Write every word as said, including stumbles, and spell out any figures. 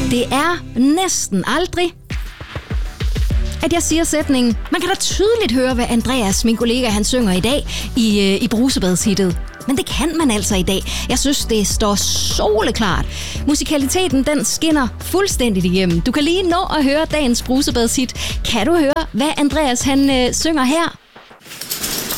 Det er næsten aldrig, at jeg siger sætningen, man kan da tydeligt høre, hvad Andreas, min kollega, han synger i dag i, øh, i Brusebadshittet. Men det kan man altså i dag. Jeg synes, det står soleklart. Musikaliteten, den skinner fuldstændigt igennem. Du kan lige nå at høre dagens Brusebadshit. Kan du høre, hvad Andreas, han øh, synger her?